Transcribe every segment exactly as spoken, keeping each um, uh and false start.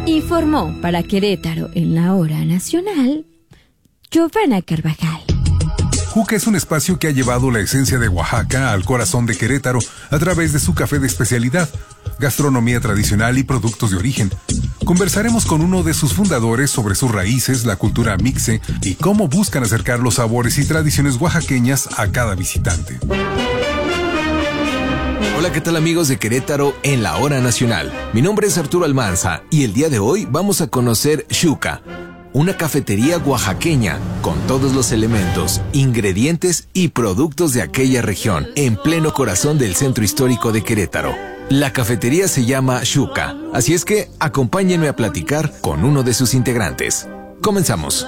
Informó para Querétaro en la Hora Nacional, Giovanna Carvajal. Juca es un espacio que ha llevado la esencia de Oaxaca al corazón de Querétaro a través de su café de especialidad, gastronomía tradicional y productos de origen. Conversaremos con uno de sus fundadores sobre sus raíces, la cultura mixe y cómo buscan acercar los sabores y tradiciones oaxaqueñas a cada visitante. Hola, ¿qué tal amigos de Querétaro en la Hora Nacional? Mi nombre es Arturo Almanza y el día de hoy vamos a conocer Xuca, una cafetería oaxaqueña con todos los elementos, ingredientes y productos de aquella región, en pleno corazón del centro histórico de Querétaro. La cafetería se llama Xuca, así es que acompáñenme a platicar con uno de sus integrantes. Comenzamos.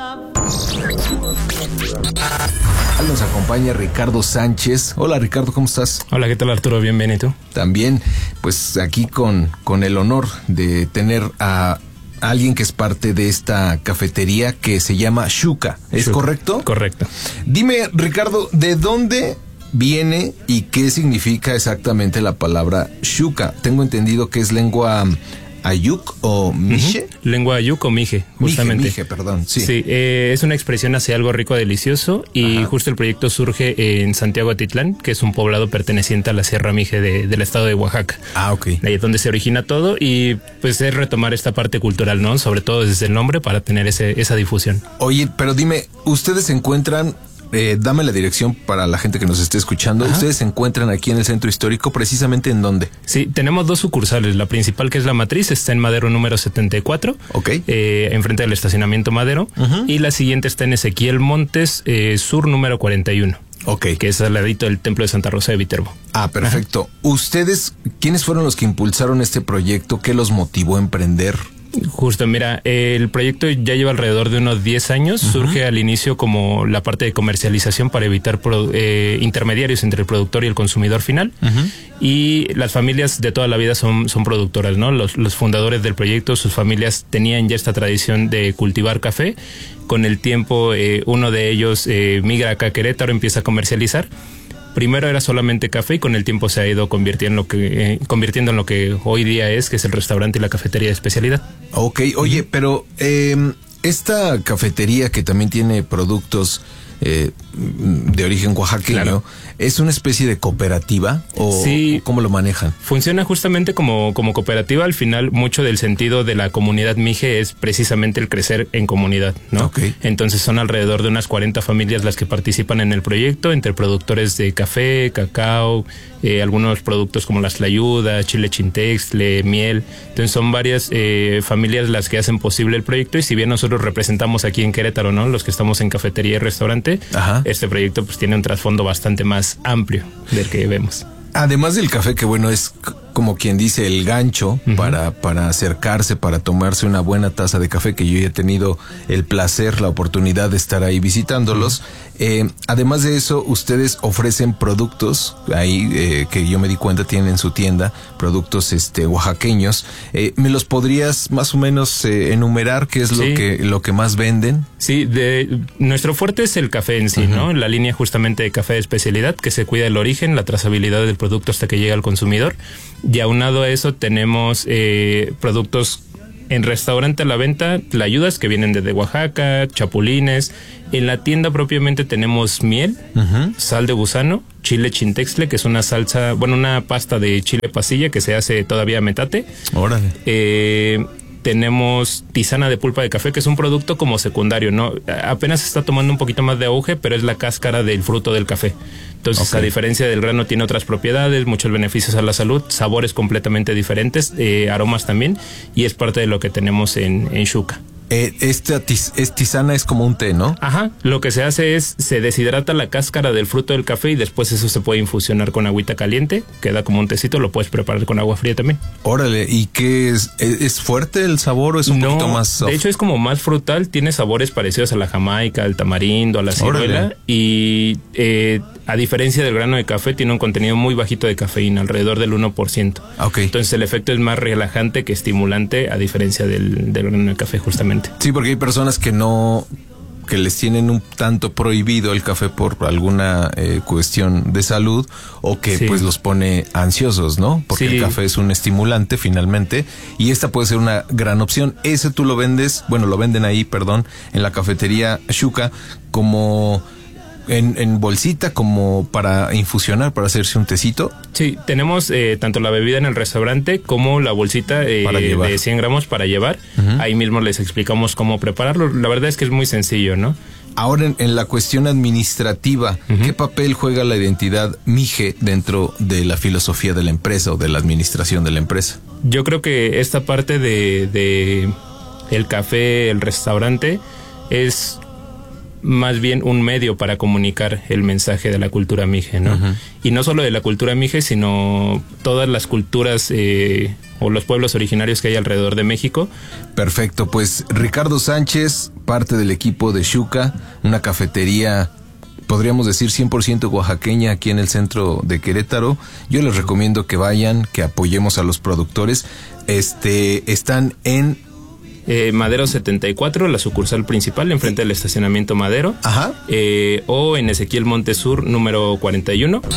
Nos acompaña Ricardo Sánchez. Hola Ricardo, ¿cómo estás? Hola, ¿qué tal Arturo? Bien, bien, ¿y tú? También, pues aquí con, con el honor de tener a alguien que es parte de esta cafetería que se llama Xuca, ¿es Xuca. correcto? Correcto. Dime, Ricardo, ¿de dónde viene y qué significa exactamente la palabra Xuca? Tengo entendido que es lengua ayuk o miche. Uh-huh. Lengua ayuk o mije, justamente. Mije, mije, perdón, sí. Sí, eh, es una expresión hacia algo rico, delicioso, y Ajá. justo el proyecto surge en Santiago Atitlán, que es un poblado perteneciente a la Sierra Mije de, del estado de Oaxaca. Ah, ok. Ahí es donde se origina todo y pues es retomar esta parte cultural, ¿no? Sobre todo desde el nombre para tener ese, esa difusión. Oye, pero dime, ¿ustedes se encuentran... Eh, dame la dirección para la gente que nos esté escuchando. Ajá. Ustedes se encuentran aquí en el centro histórico, precisamente ¿en dónde? Sí, tenemos dos sucursales. La principal, que es la Matriz, está en Madero número setenta y cuatro. Ok. Eh, enfrente del estacionamiento Madero. Uh-huh. Y la siguiente está en Ezequiel Montes, eh, sur número cuarenta y uno. Ok. Que es al ladito del templo de Santa Rosa de Viterbo. Ah, perfecto. Ajá. ¿Ustedes, quiénes fueron los que impulsaron este proyecto? ¿Qué los motivó a emprender? Justo, mira, el proyecto ya lleva alrededor de unos diez años. Uh-huh. Surge al inicio como la parte de comercialización para evitar pro, eh, intermediarios entre el productor y el consumidor final. Uh-huh. Y las familias de toda la vida son, son productoras, ¿no? Los, los fundadores del proyecto, sus familias tenían ya esta tradición de cultivar café. Con el tiempo, eh, uno de ellos eh, migra acá a Querétaro, empieza a comercializar. Primero era solamente café y con el tiempo se ha ido convirtiendo en lo que, eh, convirtiendo en lo que hoy día es, que es el restaurante y la cafetería de especialidad. Ok, oye, pero eh, esta cafetería que también tiene productos eh, de origen oaxaqueño, claro. ¿es una especie de cooperativa o, sí, o cómo lo manejan? Funciona justamente como, como cooperativa. Al final, mucho del sentido de la comunidad mije es precisamente el crecer en comunidad, ¿no? Okay. Entonces son alrededor de unas cuarenta familias las que participan en el proyecto, entre productores de café, cacao, eh, algunos productos como las tlayudas, chile chintextle, miel. Entonces son varias eh, familias las que hacen posible el proyecto, y si bien nosotros representamos aquí en Querétaro, ¿no?, los que estamos en cafetería y restaurante, Ajá. este proyecto pues tiene un trasfondo bastante más amplio del que vemos. Además del café, que bueno, es como quien dice el gancho uh-huh. para, para acercarse, para tomarse una buena taza de café, que yo ya he tenido el placer, la oportunidad de estar ahí visitándolos. Uh-huh. Eh, además de eso, ustedes ofrecen productos ahí eh, que yo me di cuenta tienen en su tienda, productos este oaxaqueños. Eh, ¿Me los podrías más o menos eh, enumerar qué es sí. lo que lo que más venden? Sí, de, nuestro fuerte es el café en sí, uh-huh. ¿no? La línea justamente de café de especialidad, que se cuida el origen, la trazabilidad del producto hasta que llega al consumidor. Y aunado a eso tenemos eh, productos en restaurante a la venta, tlayudas que vienen desde Oaxaca, chapulines. En la tienda propiamente tenemos miel, uh-huh. sal de gusano, chile chintextle, que es una salsa, bueno, una pasta de chile pasilla que se hace todavía a metate. Órale. Eh, tenemos tisana de pulpa de café, que es un producto como secundario, ¿no? Apenas está tomando un poquito más de auge, pero es la cáscara del fruto del café. Entonces, okay. a diferencia del grano, tiene otras propiedades, muchos beneficios a la salud, sabores completamente diferentes, eh, aromas también, y es parte de lo que tenemos en, en Xuca. Eh, esta tis, es tisana es como un té, ¿no? Ajá, lo que se hace es, se deshidrata la cáscara del fruto del café y después eso se puede infusionar con agüita caliente, queda como un tecito, lo puedes preparar con agua fría también. Órale, ¿y qué es? ¿Es fuerte el sabor o es un no, poquito más soft? De hecho es como más frutal, tiene sabores parecidos a la jamaica, al tamarindo, a la ciruela. Órale. Y eh, a diferencia del grano de café, tiene un contenido muy bajito de cafeína, alrededor del uno por ciento. Okay. Entonces el efecto es más relajante que estimulante, a diferencia del, del grano de café justamente. Sí, porque hay personas que no que les tienen un tanto prohibido el café por alguna eh, cuestión de salud, o que sí. pues los pone ansiosos, ¿no? Porque sí. el café es un estimulante finalmente, y esta puede ser una gran opción. Ese tú lo vendes, bueno, lo venden ahí, perdón, en la cafetería Xuca, como en, en bolsita, como para infusionar, para hacerse un tecito. Sí, tenemos eh, tanto la bebida en el restaurante como la bolsita eh, de cien gramos para llevar. Uh-huh. Ahí mismo les explicamos cómo prepararlo. La verdad es que es muy sencillo, ¿no? Ahora, en, en la cuestión administrativa, uh-huh. ¿qué papel juega la identidad Mije dentro de la filosofía de la empresa o de la administración de la empresa? Yo creo que esta parte de, de el café, el restaurante, es más bien un medio para comunicar el mensaje de la cultura Mije, ¿no? Uh-huh. Y no solo de la cultura Mije, sino todas las culturas eh, o los pueblos originarios que hay alrededor de México. Perfecto, pues Ricardo Sánchez, parte del equipo de Xuca, una cafetería, podríamos decir cien por ciento oaxaqueña aquí en el centro de Querétaro. Yo les recomiendo que vayan, que apoyemos a los productores. Este, están en Eh, Madero setenta y cuatro, la sucursal principal, enfrente del estacionamiento Madero. Ajá. Eh, o en Ezequiel Montesur, número cuarenta y uno.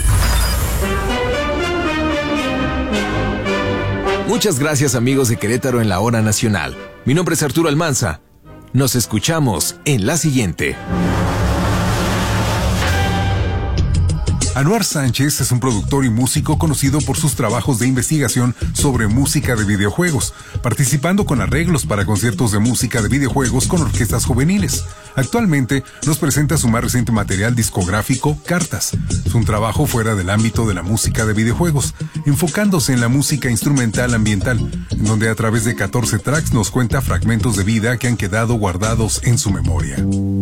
Muchas gracias, amigos de Querétaro en la Hora Nacional. Mi nombre es Arturo Almanza. Nos escuchamos en la siguiente. Anuar Sánchez es un productor y músico conocido por sus trabajos de investigación sobre música de videojuegos, participando con arreglos para conciertos de música de videojuegos con orquestas juveniles. Actualmente nos presenta su más reciente material discográfico, Cartas. Es un trabajo fuera del ámbito de la música de videojuegos, enfocándose en la música instrumental ambiental, en donde a través de catorce tracks nos cuenta fragmentos de vida que han quedado guardados en su memoria.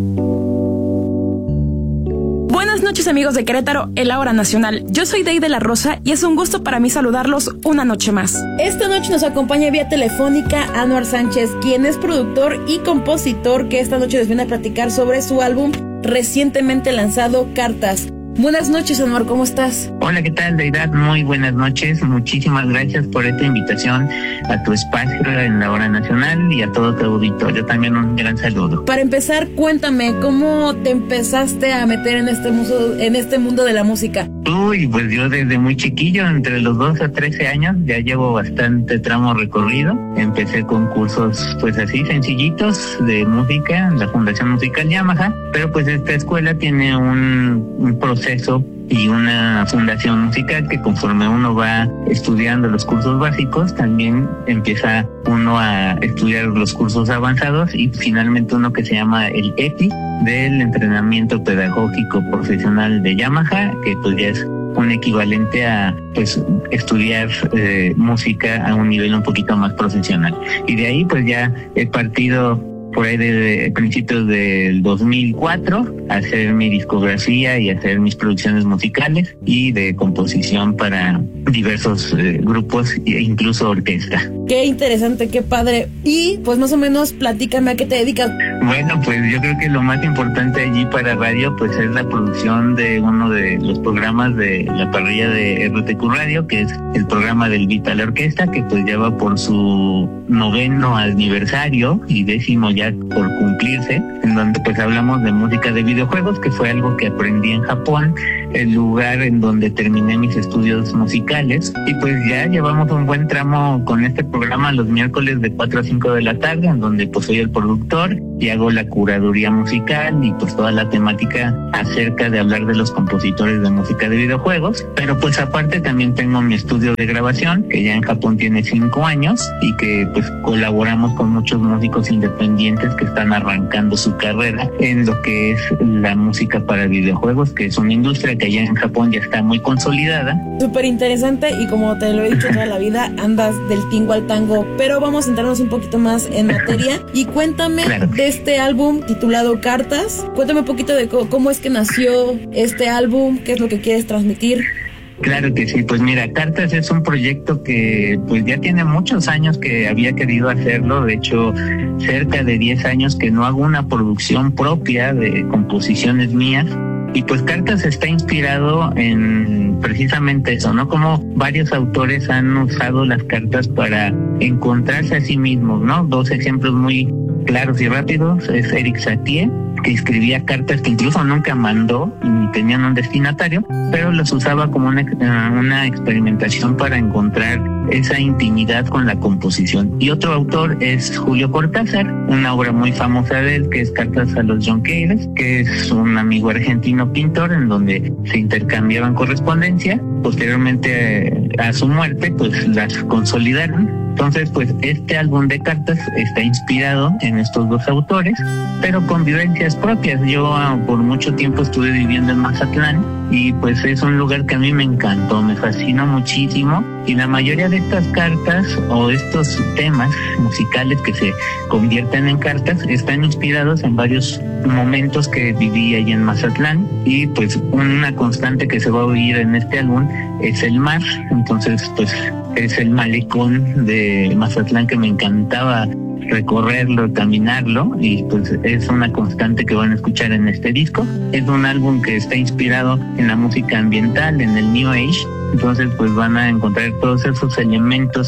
Buenas noches, amigos de Querétaro, en la Hora Nacional. Yo soy Dey de la Rosa y es un gusto para mí saludarlos una noche más. Esta noche nos acompaña vía telefónica Anuar Sánchez, quien es productor y compositor, que esta noche nos viene a platicar sobre su álbum recientemente lanzado, Cartas. Buenas noches, Anuar, ¿cómo estás? Hola, ¿qué tal, Deidad? Muy buenas noches. Muchísimas gracias por esta invitación a tu espacio en la Hora Nacional y a todo tu auditorio. También un gran saludo. Para empezar, cuéntame, ¿cómo te empezaste a meter en este mundo, en este mundo de la música? Uy, pues yo desde muy chiquillo, entre los doce a trece años, ya llevo bastante tramo recorrido. Empecé con cursos, pues así, sencillitos de música en la Fundación Musical Yamaha, pero pues esta escuela tiene un, un proceso y una fundación musical que conforme uno va estudiando los cursos básicos, también empieza uno a estudiar los cursos avanzados y finalmente uno que se llama el E P I, del entrenamiento pedagógico profesional de Yamaha, que pues ya es un equivalente a pues estudiar eh, música a un nivel un poquito más profesional. Y de ahí pues ya he partido por ahí de, de principios del dos mil cuatro, hacer mi discografía y hacer mis producciones musicales y de composición para diversos eh, grupos e incluso orquesta. Qué interesante, qué padre. Y pues más o menos platícame a qué te dedicas. Bueno, pues yo creo que lo más importante allí para radio pues es la producción de uno de los programas de la parrilla de R T Q Radio, que es el programa del Vita a la Orquesta, que pues lleva por su noveno aniversario y décimo ya por cumplirse, en donde pues hablamos de música de videojuegos, que fue algo que aprendí en Japón, el lugar en donde terminé mis estudios musicales, y pues ya llevamos un buen tramo con este programa los miércoles de cuatro a cinco de la tarde, en donde pues soy el productor y hago la curaduría musical y pues toda la temática acerca de hablar de los compositores de música de videojuegos. Pero pues aparte también tengo mi estudio de grabación, que ya en Japón tiene cinco años y que pues colaboramos con muchos músicos independientes que están arrancando su carrera en lo que es la música para videojuegos, que es una industria que allá en Japón ya está muy consolidada. Súper interesante, y como te lo he dicho toda la vida, andas del tingo al tango, pero vamos a centrarnos un poquito más en materia y cuéntame claro. de este álbum titulado Cartas. Cuéntame un poquito de cómo, cómo es que nació este álbum, qué es lo que quieres transmitir. Claro que sí, pues mira, Cartas es un proyecto que pues ya tiene muchos años que había querido hacerlo, de hecho cerca de diez años que no hago una producción propia de composiciones mías, y pues Cartas está inspirado en precisamente eso, ¿no? Como varios autores han usado las cartas para encontrarse a sí mismos, ¿no? Dos ejemplos muy claros y rápidos es Eric Satie, que escribía cartas que incluso nunca mandó y tenían un destinatario, pero los usaba como una, una experimentación para encontrar esa intimidad con la composición. Y otro autor es Julio Cortázar, una obra muy famosa de él que es Cartas a los Jonqueires, que es un amigo argentino pintor en donde se intercambiaban correspondencia. Posteriormente a su muerte pues las consolidaron. Entonces, pues este álbum de cartas está inspirado en estos dos autores, pero con vivencias propias. Yo uh, por mucho tiempo estuve viviendo en Mazatlán y pues es un lugar que a mí me encantó, me fascinó muchísimo, y la mayoría de estas cartas o estos temas musicales que se convierten en cartas están inspirados en varios momentos que viví ahí en Mazatlán, y pues una constante que se va a oír en este álbum es el mar. Entonces pues es el malecón de Mazatlán que me encantaba recorrerlo, caminarlo, y pues es una constante que van a escuchar en este disco. Es un álbum que está inspirado en la música ambiental, en el New Age. Entonces pues van a encontrar todos esos elementos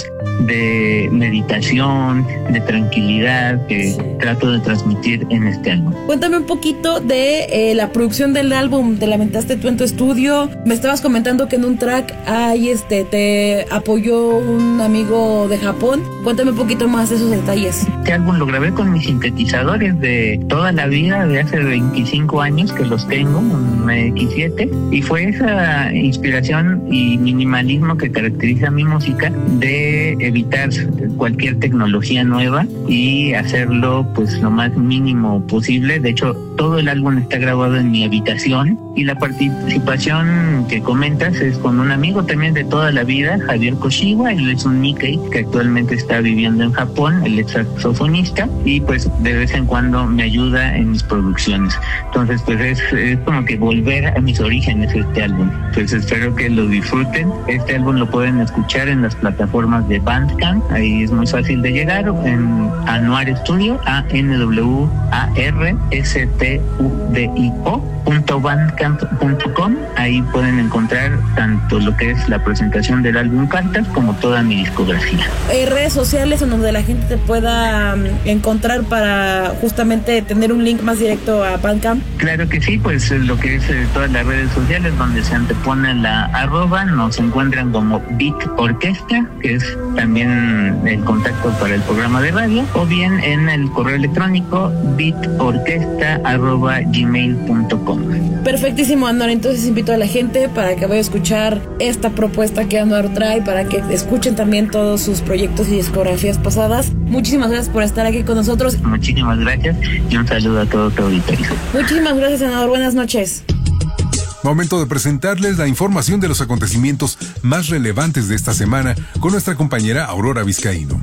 de meditación, de tranquilidad que sí. trato de transmitir en este álbum. Cuéntame un poquito de eh, la producción del álbum. Te lamentaste tú en tu estudio. Me estabas comentando que en un track ahí este te apoyó un amigo de Japón. Cuéntame un poquito más de esos detalles. Este álbum lo grabé con mis sintetizadores de toda la vida, de hace veinticinco años que los tengo, un X siete, y fue esa inspiración y minimalismo que caracteriza mi música, de evitar cualquier tecnología nueva y hacerlo pues lo más mínimo posible. De hecho, todo el álbum está grabado en mi habitación, y la participación que comentas es con un amigo también de toda la vida, Javier Koshiwa. Él es un Nikkei que actualmente está viviendo en Japón, él es saxofonista, y pues de vez en cuando me ayuda en mis producciones. Entonces pues es, es como que volver a mis orígenes este álbum. Pues espero que lo disfruten. Este álbum lo pueden escuchar en las plataformas de Bandcamp, ahí es muy fácil de llegar, en Anuar Studio, A N W A R S T U D I O punto bandcamp punto com. Ahí pueden encontrar tanto lo que es la presentación del álbum Cartas como toda mi discografía. ¿Hay redes sociales en donde la gente te pueda um, encontrar para justamente tener un link más directo a Bandcamp? Claro que sí, pues lo que es eh, todas las redes sociales donde se antepone la arroba, nos encuentran como Beat Orquesta, que es también el contacto para el programa de radio, o bien en el correo electrónico beatorquesta arroba gmail punto com. Perfectísimo, Anuar. Entonces invito a la gente para que vaya a escuchar esta propuesta que Anuar trae, para que escuchen también todos sus proyectos y discografías pasadas. Muchísimas gracias por estar aquí con nosotros. Muchísimas gracias y un saludo a todo tu auditorio. Muchísimas gracias, Anuar. Buenas noches. Momento de presentarles la información de los acontecimientos más relevantes de esta semana con nuestra compañera Aurora Vizcaíno.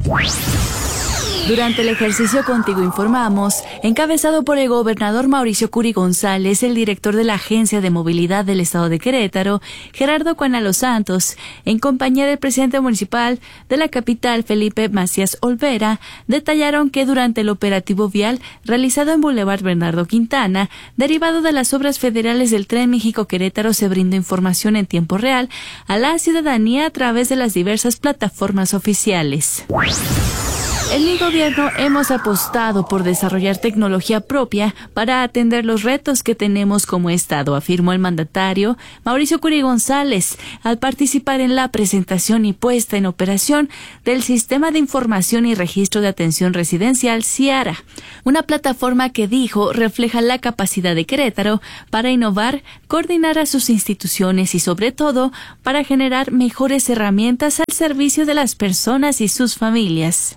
Durante el ejercicio Contigo Informamos, encabezado por el gobernador Mauricio Curi González, el director de la Agencia de Movilidad del Estado de Querétaro, Gerardo Cuana Los Santos, en compañía del presidente municipal de la capital, Felipe Macías Olvera, detallaron que durante el operativo vial realizado en Boulevard Bernardo Quintana, derivado de las obras federales del Tren México-Querétaro, se brindó información en tiempo real a la ciudadanía a través de las diversas plataformas oficiales. En mi gobierno hemos apostado por desarrollar tecnología propia para atender los retos que tenemos como Estado, afirmó el mandatario Mauricio Curi González al participar en la presentación y puesta en operación del Sistema de Información y Registro de Atención Residencial CIARA, una plataforma que dijo refleja la capacidad de Querétaro para innovar, coordinar a sus instituciones y sobre todo para generar mejores herramientas al servicio de las personas y sus familias.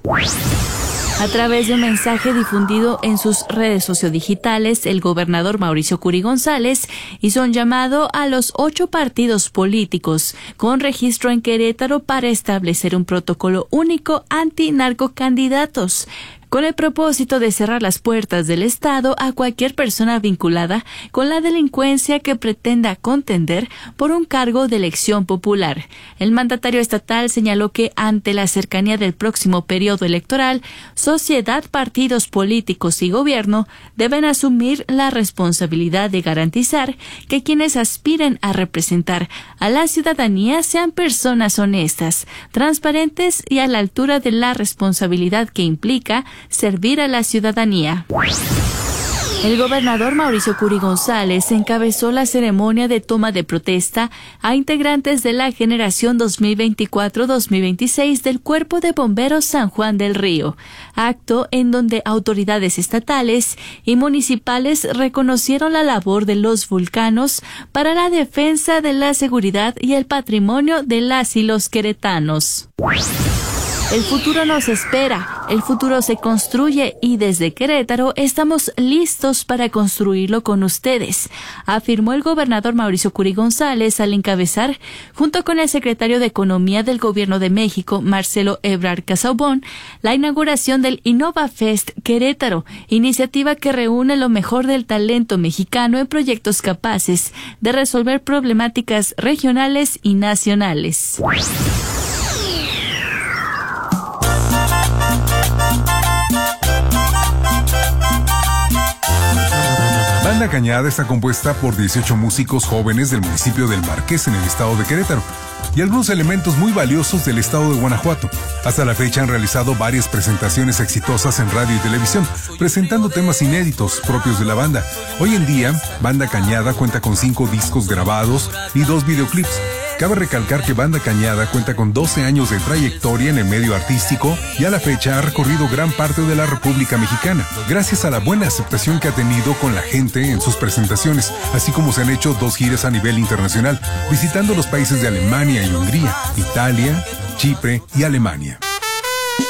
A través de un mensaje difundido en sus redes sociodigitales, el gobernador Mauricio Curi González hizo un llamado a los ocho partidos políticos con registro en Querétaro para establecer un protocolo único anti-narcocandidatos, con el propósito de cerrar las puertas del Estado a cualquier persona vinculada con la delincuencia que pretenda contender por un cargo de elección popular. El mandatario estatal señaló que ante la cercanía del próximo periodo electoral, sociedad, partidos políticos y gobierno deben asumir la responsabilidad de garantizar que quienes aspiren a representar a la ciudadanía sean personas honestas, transparentes y a la altura de la responsabilidad que implica servir a la ciudadanía. El gobernador Mauricio Curi González encabezó la ceremonia de toma de protesta a integrantes de la generación dos mil veinticuatro dos mil veintiséis del Cuerpo de Bomberos San Juan del Río, acto en donde autoridades estatales y municipales reconocieron la labor de los vulcanos para la defensa de la seguridad y el patrimonio de las y los queretanos. El futuro nos espera, el futuro se construye y desde Querétaro estamos listos para construirlo con ustedes, afirmó el gobernador Mauricio Curi González al encabezar, junto con el secretario de Economía del Gobierno de México, Marcelo Ebrard Casaubon, la inauguración del Innova Fest Querétaro, iniciativa que reúne lo mejor del talento mexicano en proyectos capaces de resolver problemáticas regionales y nacionales. Banda Cañada está compuesta por dieciocho músicos jóvenes del municipio del Marqués en el estado de Querétaro y algunos elementos muy valiosos del estado de Guanajuato. Hasta la fecha han realizado varias presentaciones exitosas en radio y televisión, presentando temas inéditos propios de la banda. Hoy en día, Banda Cañada cuenta con cinco discos grabados y dos videoclips. Cabe recalcar que Banda Cañada cuenta con doce años de trayectoria en el medio artístico y a la fecha ha recorrido gran parte de la República Mexicana, gracias a la buena aceptación que ha tenido con la gente en sus presentaciones, así como se han hecho dos giras a nivel internacional, visitando los países de Alemania y Hungría, Italia, Chipre y Alemania.